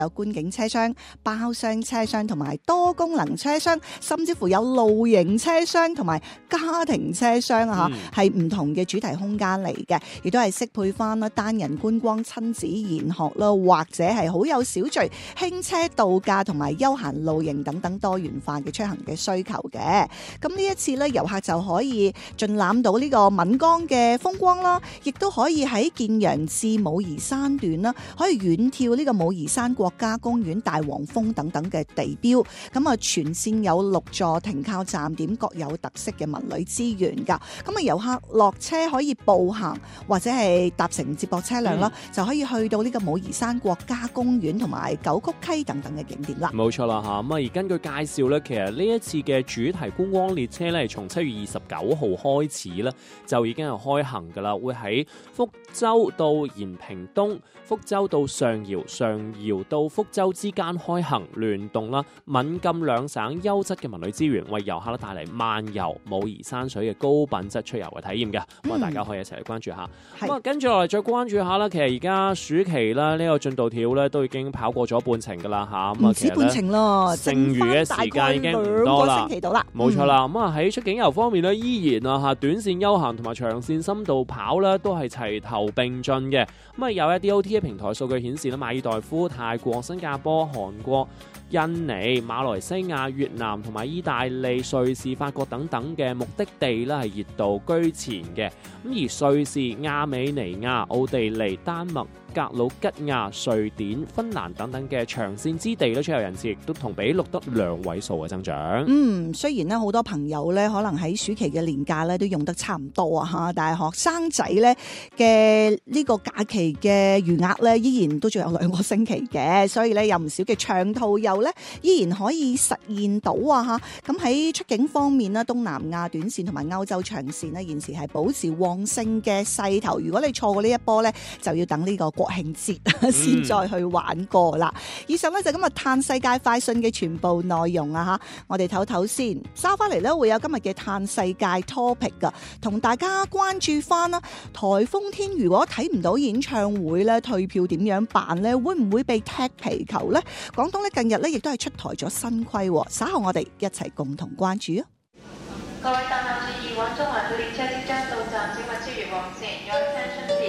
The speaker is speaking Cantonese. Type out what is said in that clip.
有觀景車廂、包廂車廂同埋多功能車廂，甚至乎有露營車廂同埋家庭車廂啊！係唔同嘅主題空間嚟嘅，亦都係適配翻啦單人觀光、親子研學啦，或者係好有小聚、輕車度假同埋休閒露營等等多元化嘅出行嘅需求嘅。咁呢一次咧，遊客就可以盡覽到呢個岷江嘅風光啦，亦都可以喺建陽至武夷山段啦，可以遠眺呢個武夷山國家公園、大黃蜂等等嘅地標。咁啊，全線有6座停靠站點，各有特色嘅文旅資源㗎。咁啊，遊客落車可以步行或者係搭乘接駁車輛啦，就可以去到呢個武夷山國家公園同埋九曲溪等等嘅景點啦。 冇錯啦嚇，咁啊而根據介紹咧，其實呢一次嘅主題觀光列車咧，從7月29號開始咧，就已經係開行㗎啦，會喺福州到延平東、福州到上饒、上饒到福州之間開行，聯動啦閩贛兩省優質嘅文旅資源，為遊客咧帶嚟漫遊武夷山水嘅高品質出遊嘅體驗嘅。咁啊，大家可以一齊嚟關注下。咁啊，跟住落嚟再關注下啦。其實而家暑期啦，呢個進度條咧都已經跑過咗半程㗎啦嚇。咁啊， 唔止半程咯， 剩餘嘅時間已經唔多啦。冇錯啦。咁啊喺出境遊方面咧，依然啊嚇短線休閒同埋長線深度跑咧都係齊頭並進嘅。咁啊有一啲 OTA 平台數據顯示咧，馬爾代夫、泰國、新加坡、韓國、印尼、馬來西亞、越南同埋意大利、瑞士、法國等等嘅目的地咧係熱度居前嘅。咁而瑞士、亞美尼亞、奧地利、丹麥、格魯吉亞、瑞典、芬蘭等等嘅長線之地咧，出遊人次亦都同比錄得2位數嘅增長。 雖然咧好多朋友咧可能喺暑期嘅年假咧都用得差唔多啊嚇，但係學生仔咧嘅呢個假期嘅餘額咧依然都仲有2個星期嘅，所以咧有唔少嘅長途遊咧依然可以實現到啊嚇。咁喺出境方面咧，東南亞短線同埋歐洲長線咧現時係保持旺盛嘅勢頭。如果你錯過呢一波咧，就要等呢個國慶節先再去玩過啦。以上咧就今日嘆世界快訊嘅全部內容啊嚇，我哋唞唞先，收翻嚟咧會有今日嘅嘆世界 topic 噶，同大家關注翻啦。颱風天如果睇唔到演唱會咧，退票點樣辦咧？會唔會被踢皮球咧？廣東咧近日咧亦都係出台咗新規，稍後我哋一齊共同關注啊！各位搭客注意，往中環嘅列車即將到站，請勿超越黃線。